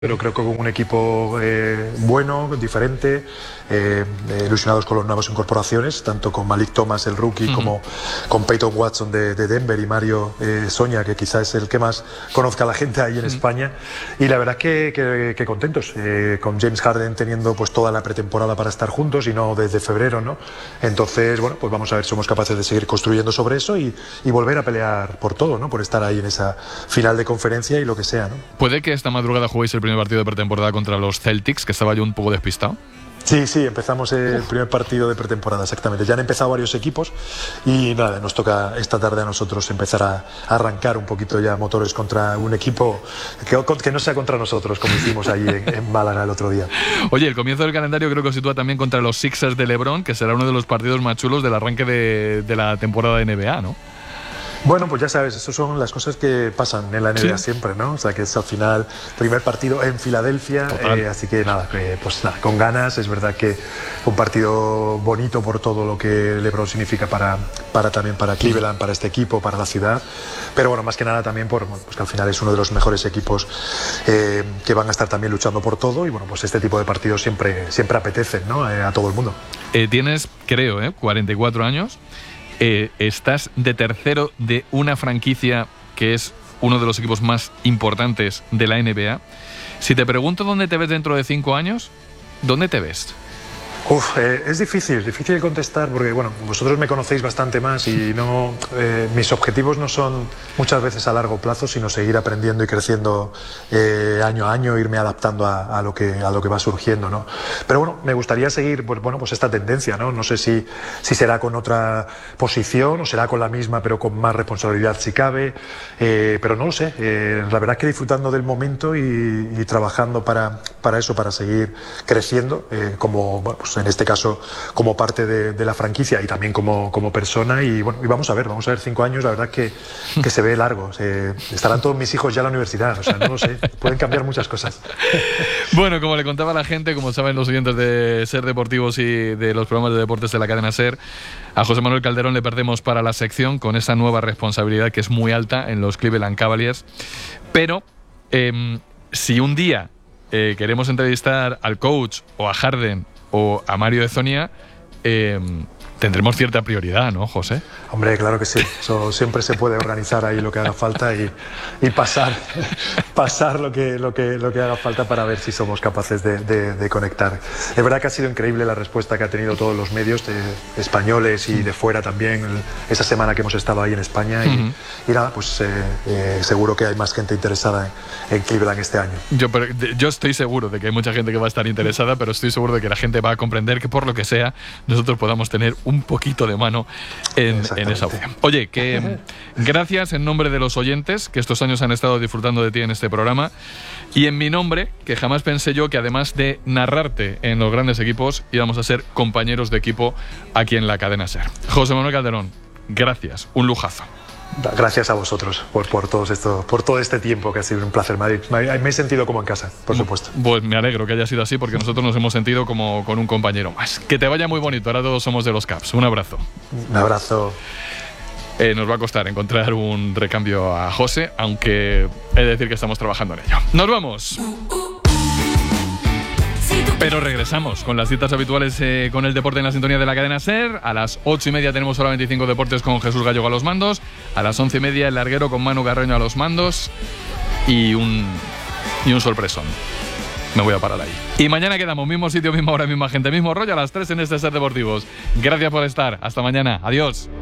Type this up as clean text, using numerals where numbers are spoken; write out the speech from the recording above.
Pero creo que con un equipo bueno, diferente, ilusionados con las nuevas incorporaciones, tanto con Malik Thomas, el rookie, como con Peyton Watson de Denver y Mario Soña, que quizás es el que más conozca a la gente ahí en España. Y la verdad que contentos, con James Harden teniendo pues toda la pretemporada para estar juntos y no desde febrero, ¿no? Entonces, bueno, pues vamos a ver si somos capaces de seguir construyendo sobre eso y volver a pelear por todo, ¿no? Por estar ahí en esa final de conferencia y lo que sea, ¿no? ¿Puede que esta madrugada juguéis el primer partido de pretemporada contra los Celtics, que estaba yo un poco despistado? Sí, empezamos el primer partido de pretemporada, exactamente. Ya han empezado varios equipos y nada, nos toca esta tarde a nosotros empezar a arrancar un poquito ya motores contra un equipo que no sea contra nosotros, como hicimos ahí en Málaga el otro día. Oye, el comienzo del calendario creo que os sitúa también contra los Sixers de LeBron, que será uno de los partidos más chulos del arranque de la temporada de NBA, ¿no? Bueno, pues ya sabes, eso son las cosas que pasan en la NBA siempre, ¿no? O sea, que es al final primer partido en Filadelfia, así que nada, pues nada, con ganas. Es verdad que un partido bonito por todo lo que LeBron significa también para Cleveland, para este equipo, para la ciudad, pero bueno, más que nada también pues que al final es uno de los mejores equipos que van a estar también luchando por todo, y bueno, pues este tipo de partidos siempre apetecen, ¿no? A todo el mundo. Tienes, creo, 44 años. Estás de tercero de una franquicia que es uno de los equipos más importantes de la NBA. Si te pregunto dónde te ves dentro de 5 años, ¿dónde te ves? Es difícil de contestar porque, bueno, vosotros me conocéis bastante más y no, mis objetivos no son muchas veces a largo plazo, sino seguir aprendiendo y creciendo año a año, irme adaptando a lo que va surgiendo, ¿no? Pero bueno, me gustaría seguir pues esta tendencia, ¿no? No sé si será con otra posición o será con la misma, pero con más responsabilidad si cabe, pero no lo sé. La verdad es que disfrutando del momento y trabajando para eso, para seguir creciendo, como, bueno, pues en este caso como parte de la franquicia y también como persona, y bueno, y vamos a ver 5 años, la verdad que se ve largo. Estarán todos mis hijos ya en la universidad, o sea, no lo sé, pueden cambiar muchas cosas. Bueno, como le contaba a la gente, como saben los oyentes de Ser Deportivos y de los programas de deportes de la cadena Ser, a José Manuel Calderón le perdemos para la sección con esa nueva responsabilidad que es muy alta en los Cleveland Cavaliers, pero si un día queremos entrevistar al coach o a Harden o a Mario Hezonja, tendremos cierta prioridad, ¿no, José? Hombre, claro que sí. Eso siempre se puede organizar ahí lo que haga falta y pasar lo que haga falta para ver si somos capaces de conectar. Es verdad que ha sido increíble la respuesta que ha tenido todos los medios españoles y de fuera también esa semana que hemos estado ahí en España y nada, pues seguro que hay más gente interesada en Cleveland este año. Yo estoy seguro de que hay mucha gente que va a estar interesada, pero estoy seguro de que la gente va a comprender que por lo que sea nosotros podamos tener un poquito de mano en esa opción. Oye, que gracias en nombre de los oyentes que estos años han estado disfrutando de ti en este programa, y en mi nombre, que jamás pensé yo que además de narrarte en los grandes equipos íbamos a ser compañeros de equipo aquí en la cadena Ser. José Manuel Calderón, gracias, un lujazo. Gracias a vosotros por todo este tiempo, que ha sido un placer. Me he sentido como en casa, por supuesto. Pues me alegro que haya sido así, porque nosotros nos hemos sentido como con un compañero más. Que te vaya muy bonito, ahora todos somos de los Caps. Un abrazo. Un abrazo. Nos va a costar encontrar un recambio a José, aunque he de decir que estamos trabajando en ello. ¡Nos vamos! Pero regresamos con las citas habituales con el deporte en la sintonía de la cadena Ser. A las 8:30 tenemos Hora 25 Deportes con Jesús Gallego a los mandos. A las 11:30 El Larguero con Manu Carreño a los mandos. Y un sorpresón. Me voy a parar ahí. Y mañana quedamos, mismo sitio, misma hora, misma gente, mismo rollo, a las 3 en este Ser Deportivos. Gracias por estar. Hasta mañana. Adiós.